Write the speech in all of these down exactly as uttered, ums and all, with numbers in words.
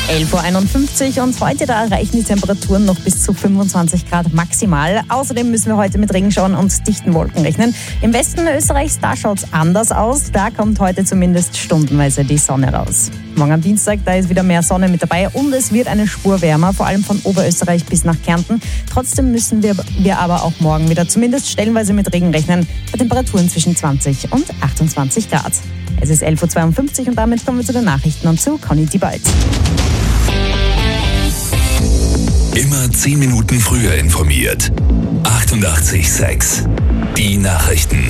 elf Uhr einundfünfzig und heute da erreichen die Temperaturen noch bis zu fünfundzwanzig Grad maximal. Außerdem müssen wir heute mit Regenschauern und dichten Wolken rechnen. Im Westen Österreichs, da schaut es anders aus. Da kommt heute zumindest stundenweise die Sonne raus. Morgen am Dienstag, da ist wieder mehr Sonne mit dabei und es wird eine Spur wärmer, vor allem von Oberösterreich bis nach Kärnten. Trotzdem müssen wir, wir aber auch morgen wieder zumindest stellenweise mit Regen rechnen, bei Temperaturen zwischen zwanzig und achtundzwanzig Grad. Es ist elf Uhr zweiundfünfzig und damit kommen wir zu den Nachrichten und zu Conny Diebald. Immer zehn Minuten früher informiert. achtundachtzig Komma sechs. Die Nachrichten.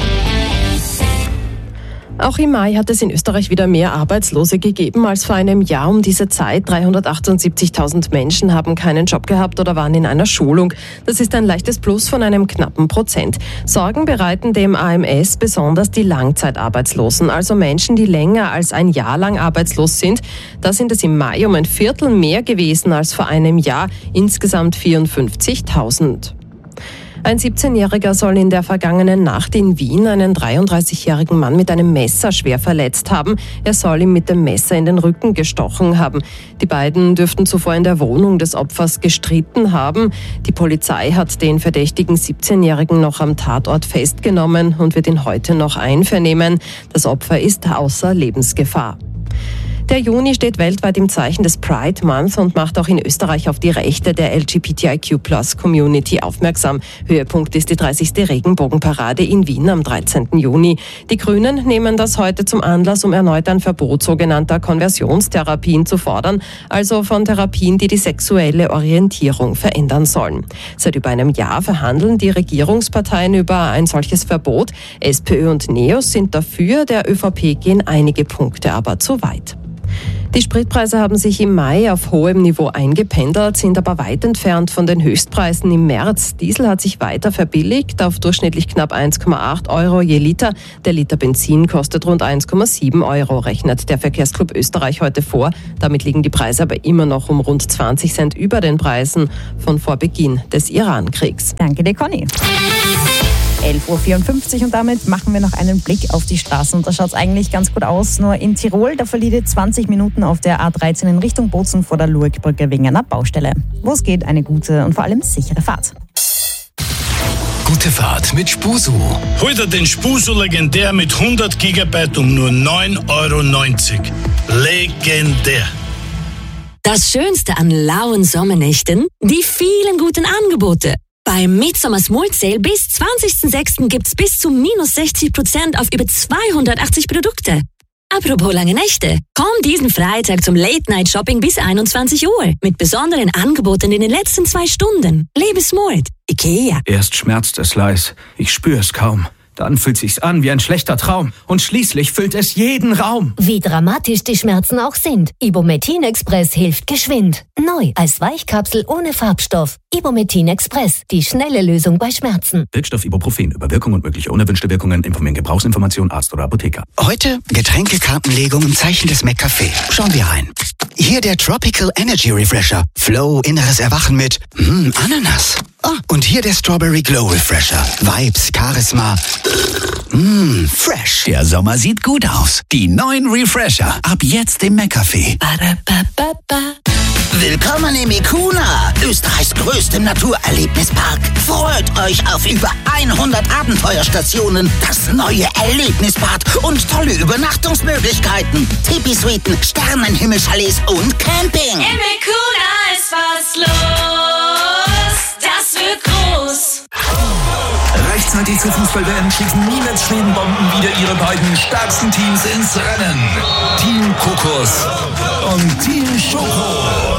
Auch im Mai hat es in Österreich wieder mehr Arbeitslose gegeben als vor einem Jahr um diese Zeit. dreihundertachtundsiebzigtausend Menschen haben keinen Job gehabt oder waren in einer Schulung. Das ist ein leichtes Plus von einem knappen Prozent. Sorgen bereiten dem A M S besonders die Langzeitarbeitslosen, also Menschen, die länger als ein Jahr lang arbeitslos sind. Da sind es im Mai um ein Viertel mehr gewesen als vor einem Jahr, insgesamt vierundfünfzigtausend. Ein siebzehnjähriger soll in der vergangenen Nacht in Wien einen dreiunddreißigjährigen Mann mit einem Messer schwer verletzt haben. Er soll ihm mit dem Messer in den Rücken gestochen haben. Die beiden dürften zuvor in der Wohnung des Opfers gestritten haben. Die Polizei hat den verdächtigen siebzehnjährigen noch am Tatort festgenommen und wird ihn heute noch einvernehmen. Das Opfer ist außer Lebensgefahr. Der Juni steht weltweit im Zeichen des Pride Month und macht auch in Österreich auf die Rechte der L G B T I Q Plus Community aufmerksam. Höhepunkt ist die dreißigste Regenbogenparade in Wien am dreizehnten Juni. Die Grünen nehmen das heute zum Anlass, um erneut ein Verbot sogenannter Konversionstherapien zu fordern, also von Therapien, die die sexuelle Orientierung verändern sollen. Seit über einem Jahr verhandeln die Regierungsparteien über ein solches Verbot. SPÖ und NEOS sind dafür, der ÖVP gehen einige Punkte aber zu weit. Die Spritpreise haben sich im Mai auf hohem Niveau eingependelt, sind aber weit entfernt von den Höchstpreisen im März. Diesel hat sich weiter verbilligt auf durchschnittlich knapp eins Komma acht Euro je Liter. Der Liter Benzin kostet rund eins Komma sieben Euro, rechnet der Verkehrsclub Österreich heute vor. Damit liegen die Preise aber immer noch um rund zwanzig Cent über den Preisen von vor Beginn des Iran-Kriegs. Danke dir, Conny. elf Uhr vierundfünfzig und damit machen wir noch einen Blick auf die Straßen. Und da schaut es eigentlich ganz gut aus. Nur in Tirol, da verliert ihr zwanzig Minuten auf der A dreizehn in Richtung Bozen vor der Lurkbrücke wegen einer Baustelle. Wo es geht, eine gute und vor allem sichere Fahrt. Gute Fahrt mit Spusu. Hol dir den Spusu Legendär mit hundert Gigabyte um nur neun Euro neunzig. Legendär. Das Schönste an lauen Sommernächten? Die vielen guten Angebote. Beim Midsummer Small Sale bis zwanzigsten sechsten gibt's bis zu minus sechzig Prozent auf über zweihundertachtzig Produkte. Apropos lange Nächte. Komm diesen Freitag zum Late-Night-Shopping bis einundzwanzig Uhr mit besonderen Angeboten in den letzten zwei Stunden. Lebe smart. IKEA. Erst schmerzt es leis. Ich spüre es kaum. Dann fühlt sich's an wie ein schlechter Traum. Und schließlich füllt es jeden Raum. Wie dramatisch die Schmerzen auch sind. Ibumetin Express hilft geschwind. Neu als Weichkapsel ohne Farbstoff. Ibumetin Express. Die schnelle Lösung bei Schmerzen. Wirkstoff Ibuprofen. Über Wirkung und mögliche unerwünschte Wirkungen informieren Gebrauchsinformation Arzt oder Apotheker. Heute Getränkekartenlegung im Zeichen des McCafé. Schauen wir rein. Hier der Tropical Energy Refresher. Flow, inneres Erwachen mit mm, Ananas. Ah, und hier der Strawberry Glow Refresher. Vibes, Charisma. Mmm, fresh. Der Sommer sieht gut aus. Die neuen Refresher. Ab jetzt im McCafé. Willkommen im Ikuna, Österreichs größtem Naturerlebnispark. Freut euch auf über hundert Abenteuerstationen, das neue Erlebnisbad und tolle Übernachtungsmöglichkeiten. Tipi-Suiten, Sternenhimmelchalets und Camping. Im Ikuna ist was los, das wird groß. Rechtzeitig zur Fußball-W M schießen Niemals Schwedenbomben wieder ihre beiden stärksten Teams ins Rennen. Team Kokos und Team Schoko.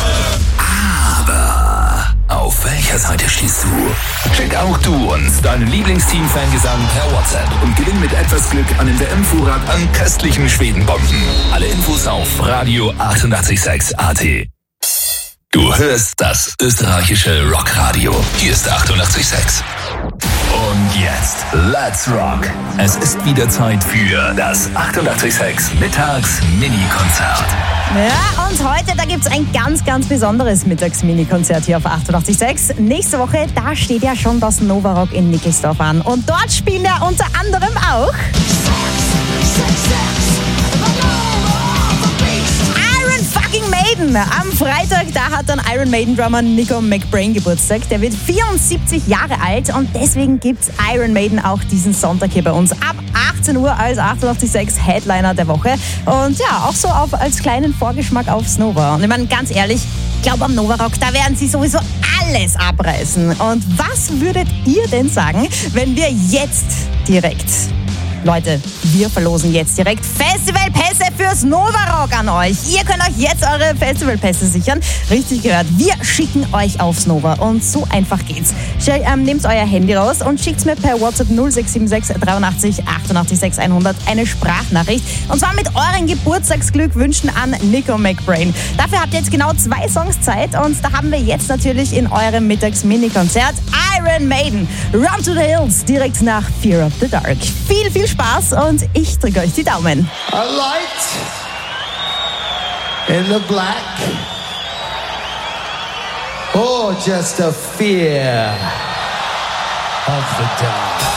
Aber auf welcher Seite stehst du? Schick auch du uns deinen Lieblingsteam-Fangesang per WhatsApp und gewinn mit etwas Glück einen W M-Vorrat an köstlichen Schwedenbomben. Alle Infos auf Radio achtundachtzig Komma sechs A T. Du hörst das österreichische Rockradio. Hier ist achtundachtzig Komma sechs. Und jetzt, let's rock. Es ist wieder Zeit für das achtundachtzig Komma sechs Mittags-Mini-Konzert. Ja, und heute, da gibt's ein ganz, ganz besonderes Mittags-Mini-Konzert hier auf achtundachtzig Komma sechs. Nächste Woche, da steht ja schon das Nova Rock in Nickelsdorf an. Und dort spielen ja unter anderem auch Iron fucking Maiden. Maiden. Am Freitag, da hat dann Iron Maiden Drummer Nico McBrain Geburtstag. Der wird vierundsiebzig Jahre alt und deswegen gibt's Iron Maiden auch diesen Sonntag hier bei uns ab achtzehn Uhr als achtundachtzig Komma sechs Headliner der Woche. Und ja, auch so auf, als kleinen Vorgeschmack aufs Nova. Und ich meine, ganz ehrlich, ich glaube am Nova Rock, da werden sie sowieso alles abreißen. Und was würdet ihr denn sagen, wenn wir jetzt direkt... Leute, wir verlosen jetzt direkt Festivalpässe fürs Nova Rock an euch. Ihr könnt euch jetzt eure Festivalpässe sichern. Richtig gehört, wir schicken euch aufs Nova. Und so einfach geht's. Ähm, nehmt euer Handy raus und schickt mir per WhatsApp null sechs sieben sechs dreiundachtzig achtundachtzig sechs hundert eine Sprachnachricht. Und zwar mit euren Geburtstagsglückwünschen an Nico McBrain. Dafür habt ihr jetzt genau zwei Songs Zeit. Und da haben wir jetzt natürlich in eurem Mittags-Mini-Konzert Iron Maiden. Run to the Hills, direkt nach Fear of the Dark. Viel, viel Spaß und ich drücke euch die Daumen. A light in the black, or just a fear of the dark.